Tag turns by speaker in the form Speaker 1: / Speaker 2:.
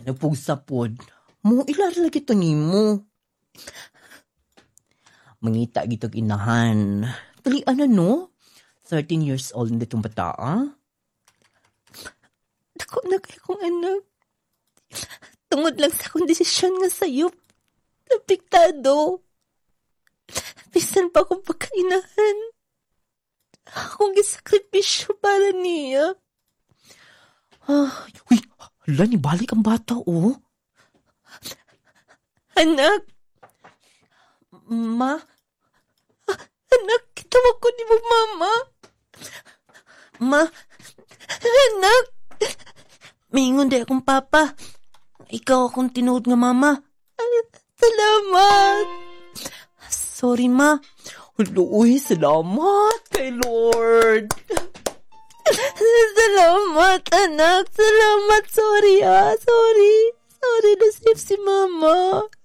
Speaker 1: Nagpugsapod. Mo ilar lagi ito nimo. Mangita gitog inahan. Talian na no? 13 years old na itong bata, ah?
Speaker 2: Dako na kayo kong anak. Tungod lang sa akong desisyon nga sa'yo. Napiktado. Bisan pa akong pagkainahan. Akong gisakripisyo para niya.
Speaker 1: Uy, hala, nibalik ang bata, oh.
Speaker 2: Anak.
Speaker 1: Ma?
Speaker 2: Anak, kitawag ko ni mo, mama.
Speaker 1: Ma?
Speaker 2: Anak.
Speaker 1: Mingon di akong papa. Ikaw akong tinuod nga mama.
Speaker 2: Salamat.
Speaker 1: Sorry, ma. Uy, salamat kay Lord.
Speaker 2: Salamat, anak. Salamat. Sorry, Sorry. Sorry, nasave si mama.